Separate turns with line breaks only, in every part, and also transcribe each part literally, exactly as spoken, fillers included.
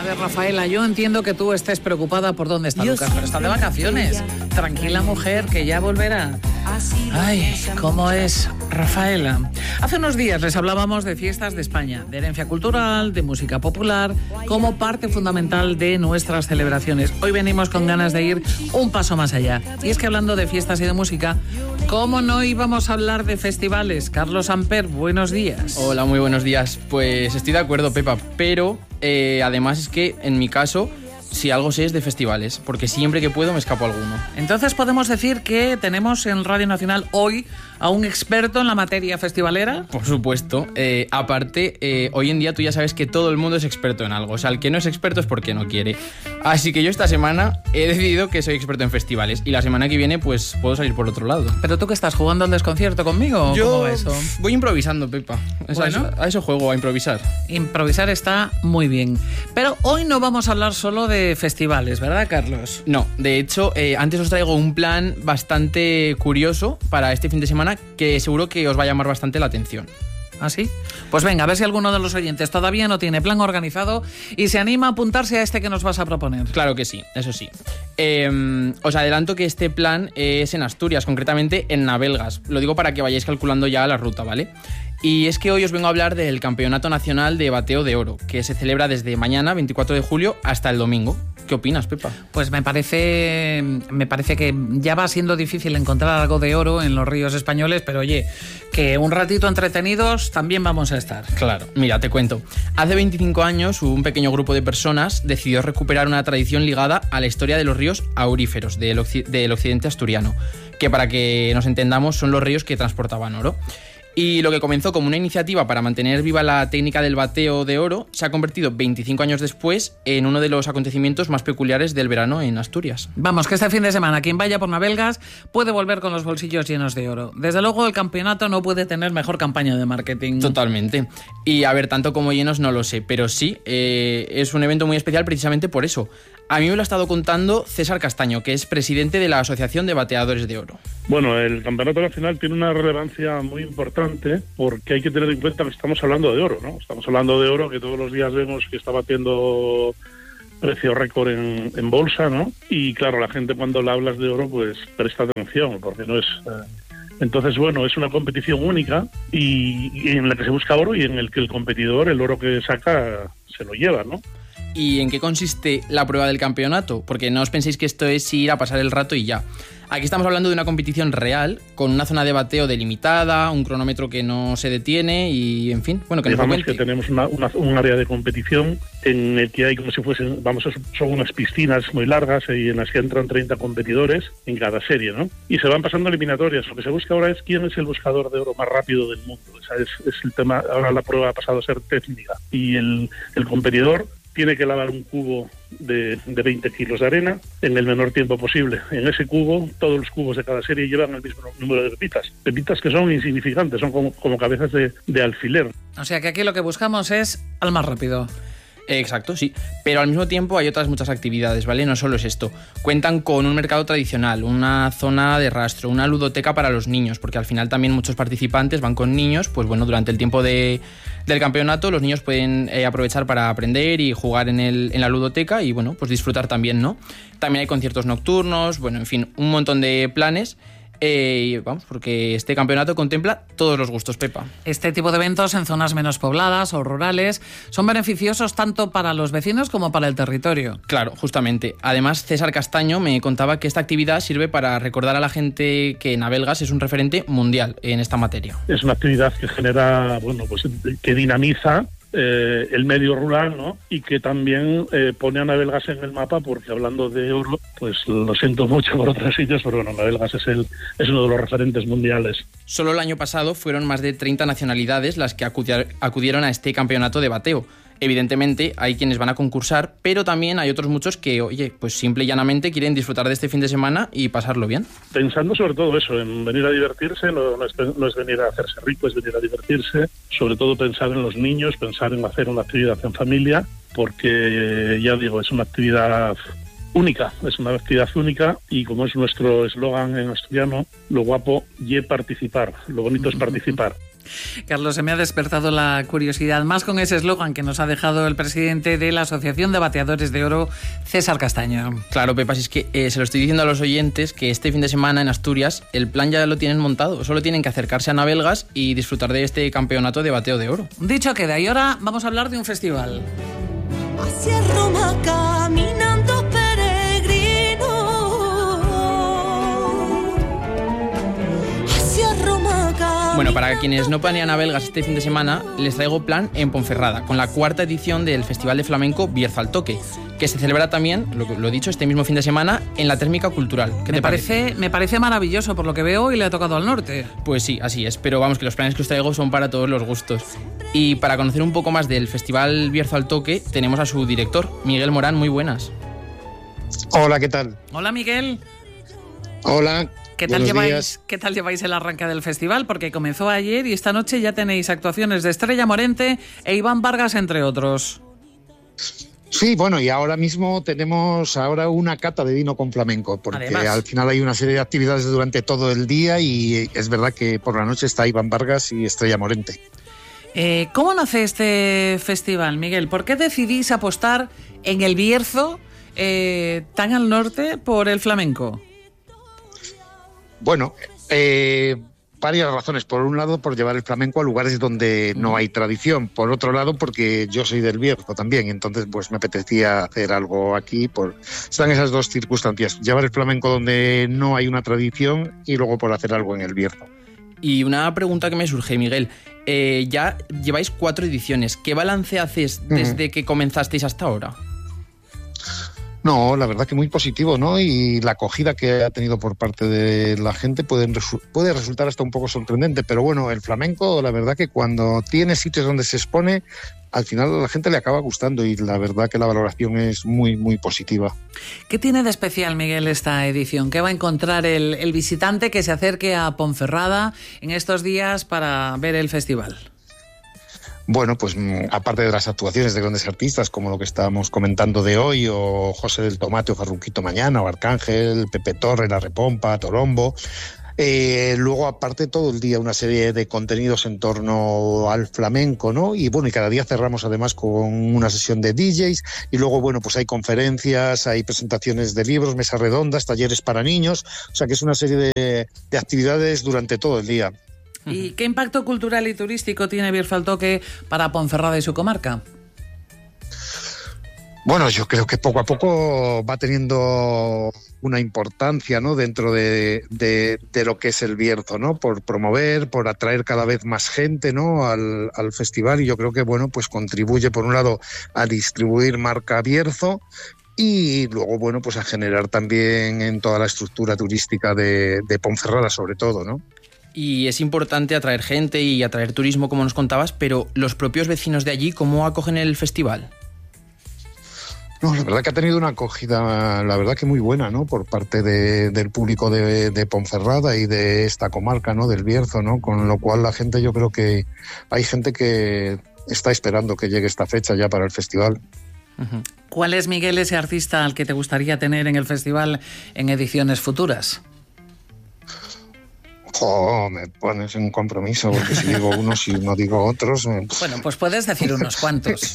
ver, Rafaela, yo entiendo que tú estés preocupada por dónde está Lucas, pero está de vacaciones. Tranquila, mujer, que ya volverá. Ay, ¿cómo es Rafaela? Hace unos días les hablábamos de fiestas de España, de herencia cultural, de música popular, como parte fundamental de nuestras celebraciones. Hoy venimos con ganas de ir un paso más allá. Y es que hablando de fiestas y de música, ¿cómo no íbamos a hablar de festivales? Carlos Amper, buenos días.
Hola, muy buenos días. Pues estoy de acuerdo, Pepa, pero eh, además es que en mi caso, si algo sé es de festivales, porque siempre que puedo me escapo a alguno.
Entonces podemos decir que tenemos en Radio Nacional hoy a un experto en la materia festivalera.
Por supuesto. Eh, aparte, eh, hoy en día tú ya sabes que todo el mundo es experto en algo. O sea, el que no es experto es porque no quiere. Así que yo esta semana he decidido que soy experto en festivales. Y la semana que viene, pues, puedo salir por otro lado.
¿Pero tú qué estás, jugando al desconcierto conmigo?
Yo
¿Cómo va eso?
Voy improvisando, Pepa. O sea,
Bueno.
a, eso, a eso juego, a improvisar.
Improvisar está muy bien. Pero hoy no vamos a hablar solo de festivales, ¿verdad, Carlos?
No, de hecho, eh, antes os traigo un plan bastante curioso para este fin de semana que seguro que os va a llamar bastante la atención.
¿Ah, sí? Pues venga, a ver si alguno de los oyentes todavía no tiene plan organizado y se anima a apuntarse a este que nos vas a proponer.
Claro que sí, eso sí. Eh, os adelanto que este plan es en Asturias, concretamente en Navelgas. Lo digo para que vayáis calculando ya la ruta, ¿vale? Y es que hoy os vengo a hablar del Campeonato Nacional de Bateo de Oro, que se celebra desde mañana, veinticuatro de julio, hasta el domingo. ¿Qué opinas, Pepa?
Pues me parece, me parece que ya va siendo difícil encontrar algo de oro en los ríos españoles, pero oye, que un ratito entretenidos también vamos a estar.
Claro, mira, te cuento. Hace veinticinco años un pequeño grupo de personas decidió recuperar una tradición ligada a la historia de los ríos auríferos del, occ- del occidente asturiano, que para que nos entendamos son los ríos que transportaban oro. Y lo que comenzó como una iniciativa para mantener viva la técnica del bateo de oro se ha convertido veinticinco años después en uno de los acontecimientos más peculiares del verano en Asturias.
Vamos, que este fin de semana quien vaya por Navelgas puede volver con los bolsillos llenos de oro. Desde luego el campeonato no puede tener mejor campaña de marketing.
Totalmente. Y a ver, tanto como llenos no lo sé, pero sí, eh, es un evento muy especial precisamente por eso. A mí me lo ha estado contando César Castaño, que es presidente de la Asociación de Bateadores de Oro.
Bueno, el Campeonato Nacional tiene una relevancia muy importante porque hay que tener en cuenta que estamos hablando de oro, ¿no? Estamos hablando de oro que todos los días vemos que está batiendo precio récord en, en bolsa, ¿no? Y claro, la gente cuando le hablas de oro pues presta atención porque no es... Eh... Entonces, bueno, es una competición única y, y en la que se busca oro y en el que el competidor, el oro que saca, se lo lleva, ¿no?
¿Y en qué consiste la prueba del campeonato? Porque no os penséis que esto es ir a pasar el rato y ya. Aquí estamos hablando de una competición real, con una zona de bateo delimitada, un cronómetro que no se detiene y, en fin, bueno, que nos
Digamos que tenemos una, una, un área de competición en el que hay como si fuesen, vamos, son unas piscinas muy largas y en las que entran treinta competidores en cada serie, ¿no? Y se van pasando eliminatorias. Lo que se busca ahora es quién es el buscador de oro más rápido del mundo. O sea, es, es el tema. Ahora la prueba ha pasado a ser técnica y el, el competidor tiene que lavar un cubo de, de veinte kilos de arena en el menor tiempo posible. En ese cubo, todos los cubos de cada serie llevan el mismo número de pepitas. Pepitas que son insignificantes, son como, como cabezas de, de alfiler.
O sea que aquí lo que buscamos es al más rápido.
Exacto, sí. Pero al mismo tiempo hay otras muchas actividades, ¿vale? No solo es esto. Cuentan con un mercado tradicional, una zona de rastro, una ludoteca para los niños, porque al final también muchos participantes van con niños, pues bueno, durante el tiempo de, del campeonato los niños pueden eh, aprovechar para aprender y jugar en, el, en la ludoteca y, bueno, pues disfrutar también, ¿no? También hay conciertos nocturnos, bueno, en fin, un montón de planes. Eh, vamos, porque este campeonato contempla todos los gustos, Pepa.
Este tipo de eventos en zonas menos pobladas o rurales son beneficiosos tanto para los vecinos como para el territorio.
Claro, justamente. Además, César Castaño me contaba que esta actividad sirve para recordar a la gente que Navelgas es un referente mundial en esta materia.
Es una actividad que genera, bueno, pues que dinamiza Eh, el medio rural, ¿no? Y que también eh, pone a Navelgas en el mapa, porque hablando de oro, pues lo siento mucho por otros sitios, pero bueno, Navelgas es, el, es uno de los referentes mundiales.
Solo el año pasado fueron más de treinta nacionalidades las que acudieron a este campeonato de bateo. Evidentemente hay quienes van a concursar, pero también hay otros muchos que, oye, pues simple y llanamente quieren disfrutar de este fin de semana y pasarlo bien.
Pensando sobre todo eso, en venir a divertirse, no, no, es, no es venir a hacerse rico, es venir a divertirse, sobre todo pensar en los niños, pensar en hacer una actividad en familia, porque ya digo, es una actividad única, es una actividad única y como es nuestro eslogan en asturiano, lo guapo ye participar, lo bonito es participar.
Carlos, se me ha despertado la curiosidad, más con ese eslogan que nos ha dejado el presidente de la Asociación de Bateadores de Oro, César Castaño.
Claro, Pepa, si es que eh, se lo estoy diciendo a los oyentes que este fin de semana en Asturias el plan ya lo tienen montado, solo tienen que acercarse a Navelgas y disfrutar de este campeonato de bateo de oro.
Dicho queda, y ahora vamos a hablar de un festival.
Hacia Roma caminando peregrino, hacia Roma caminando.
Bueno, para quienes no planean Navelgas este fin de semana, les traigo plan en Ponferrada, con la cuarta edición del Festival de Flamenco Bierzo al Toque, que se celebra también, lo, lo dicho, este mismo fin de semana en la Térmica Cultural. ¿Qué
me
te parece?
parece? Me parece maravilloso por lo que veo y le ha tocado al norte.
Pues sí, así es, pero vamos, que los planes que os traigo son para todos los gustos. Y para conocer un poco más del Festival Bierzo al Toque, tenemos a su director, Miguel Morán. Muy buenas.
Hola, ¿qué tal?
Hola, Miguel.
Hola.
¿Qué tal,
buenos
lleváis,
días.
¿Qué tal lleváis el arranque del festival? Porque comenzó ayer y esta noche ya tenéis actuaciones de Estrella Morente e Iván Vargas, entre otros.
Sí, bueno, y ahora mismo tenemos ahora una cata de vino con flamenco, porque
Además,
al final hay una serie de actividades durante todo el día y es verdad que por la noche está Iván Vargas y Estrella Morente.
Eh, ¿Cómo nace este festival, Miguel? ¿Por qué decidís apostar en el Bierzo, eh, tan al norte, por el flamenco?
Bueno, eh, varias razones. Por un lado, por llevar el flamenco a lugares donde no hay tradición. Por otro lado, porque yo soy del Bierzo también. Entonces, pues me apetecía hacer algo aquí. Por... Están esas dos circunstancias. Llevar el flamenco donde no hay una tradición y luego por hacer algo en el Bierzo.
Y una pregunta que me surge, Miguel. Eh, ya lleváis cuatro ediciones. ¿Qué balance haces desde uh-huh. que comenzasteis hasta ahora?
No, la verdad que muy positivo, ¿no? Y la acogida que ha tenido por parte de la gente puede, resu- puede resultar hasta un poco sorprendente, pero bueno, el flamenco, la verdad que cuando tiene sitios donde se expone, al final a la gente le acaba gustando y la verdad que la valoración es muy, muy positiva.
¿Qué tiene de especial, Miguel, esta edición? ¿Qué va a encontrar el, el visitante que se acerque a Ponferrada en estos días para ver el festival?
Bueno, pues aparte de las actuaciones de grandes artistas como lo que estábamos comentando de hoy, o José del Tomate o Farruquito Mañana, o Arcángel, Pepe Torre, La Repompa, Torombo, eh, luego aparte todo el día una serie de contenidos en torno al flamenco, ¿no? Y bueno, y cada día cerramos además con una sesión de D Js y luego, bueno, pues hay conferencias, hay presentaciones de libros, mesas redondas, talleres para niños, o sea que es una serie de, de actividades durante todo el día.
¿Y qué impacto cultural y turístico tiene Bierzo al Toque para Ponferrada y su comarca?
Bueno, yo creo que poco a poco va teniendo una importancia, ¿no? Dentro de, de, de lo que es el Bierzo, ¿no? Por promover, por atraer cada vez más gente, ¿no? Al, al festival, y yo creo que, bueno, pues contribuye por un lado a distribuir marca Bierzo y luego, bueno, pues a generar también en toda la estructura turística de, de Ponferrada sobre todo, ¿no?
Y es importante atraer gente y atraer turismo, como nos contabas, pero los propios vecinos de allí, ¿cómo acogen el festival?
No, la verdad que ha tenido una acogida, la verdad que muy buena, ¿no? Por parte de, del público de, de Ponferrada y de esta comarca, ¿no? Del Bierzo, ¿no? Con lo cual la gente, yo creo que hay gente que está esperando que llegue esta fecha ya para el festival.
Uh-huh. ¿Cuál es, Miguel, ese artista al que te gustaría tener en el festival en ediciones futuras?
Oh, me pones en compromiso, porque si digo unos y no digo otros... Me...
Bueno, pues puedes decir unos cuantos.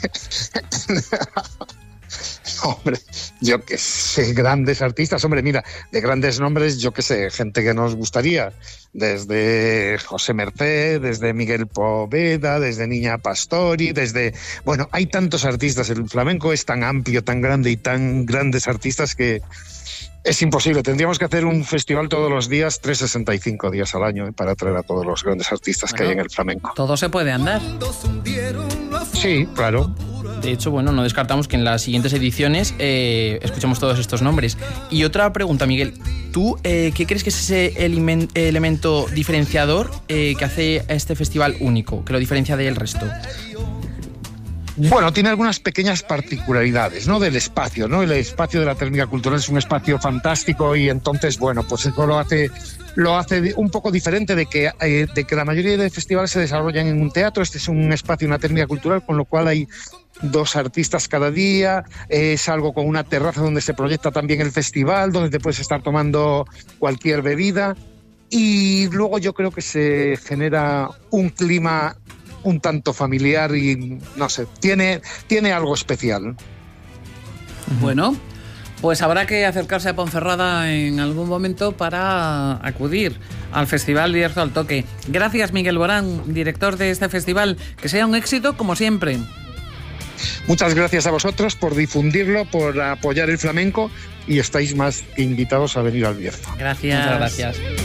Hombre, yo qué sé, grandes artistas. Hombre, mira, de grandes nombres, yo qué sé, gente que nos gustaría. Desde José Mercé, desde Miguel Poveda, desde Niña Pastori, desde... Bueno, hay tantos artistas. El flamenco es tan amplio, tan grande y tan grandes artistas que... Es imposible, tendríamos que hacer un festival todos los días, trescientos sesenta y cinco días al año, ¿eh? Para atraer a todos los grandes artistas bueno, que hay en el flamenco.
Todo se puede andar.
Sí, claro.
De hecho, bueno, no descartamos que en las siguientes ediciones eh, escuchemos todos estos nombres. Y otra pregunta, Miguel, ¿tú eh, qué crees que es ese elimen- elemento diferenciador eh, que hace a este festival único, que lo diferencia del resto?
Bueno, tiene algunas pequeñas particularidades, ¿no? Del espacio, ¿no? El espacio de la Térmica Cultural es un espacio fantástico y entonces, bueno, pues eso lo hace, lo hace un poco diferente de que, eh, de que la mayoría de festivales se desarrollan en un teatro. Este es un espacio, una Térmica Cultural, con lo cual hay dos artistas cada día, es algo con una terraza donde se proyecta también el festival, donde te puedes estar tomando cualquier bebida. y luego yo creo que se genera un clima un tanto familiar y no sé, tiene, tiene algo especial.
Bueno, pues habrá que acercarse a Ponferrada en algún momento para acudir al Festival Bierzo al Toque. Gracias, Miguel Borán, director de este festival. Que sea un éxito como siempre.
Muchas gracias a vosotros por difundirlo, por apoyar el flamenco, y estáis más que invitados a venir al Bierzo.
Gracias.
Muchas gracias.